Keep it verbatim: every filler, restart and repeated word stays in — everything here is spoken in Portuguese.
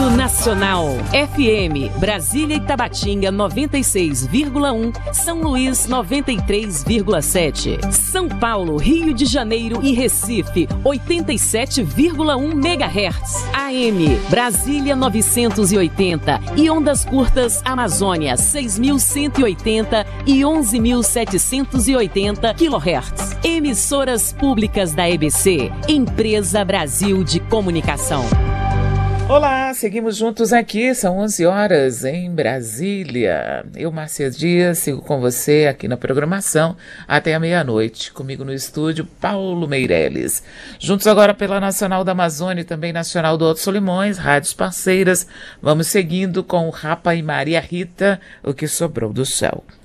Rádio Nacional, F M, Brasília e Tabatinga noventa e seis vírgula um, São Luís noventa e três vírgula sete, São Paulo, Rio de Janeiro e Recife oitenta e sete vírgula um megahertz, A M, Brasília novecentos e oitenta e ondas curtas Amazônia seis mil cento e oitenta e onze mil setecentos e oitenta quilohertz. Emissoras públicas da E B C, Empresa Brasil de Comunicação. Olá, seguimos juntos aqui, são onze horas em Brasília. Eu, Márcia Dias, sigo com você aqui na programação até a meia-noite. Comigo no estúdio, Paulo Meirelles. Juntos agora pela Nacional da Amazônia e também Nacional do Alto Solimões, rádios parceiras. Vamos seguindo com o Rapa e Maria Rita, O Que Sobrou do Céu.